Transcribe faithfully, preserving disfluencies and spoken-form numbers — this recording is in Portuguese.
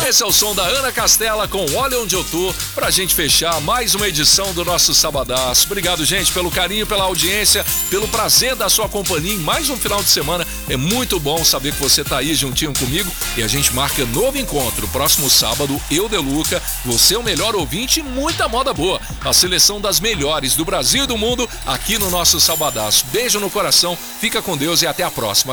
Esse é o som da Ana Castela com Olha Onde Eu Tô, pra gente fechar mais uma edição do nosso Sabadaço. Obrigado, gente, pelo carinho, pela audiência, pelo prazer da sua companhia em mais um final de semana. É muito bom saber que você tá aí juntinho comigo e a gente marca novo encontro. Próximo sábado, eu, Deluca, você é o melhor ouvinte e muita moda boa. A seleção das melhores do Brasil e do mundo aqui no nosso Sabadaço. Beijo no coração, fica com Deus e até a próxima.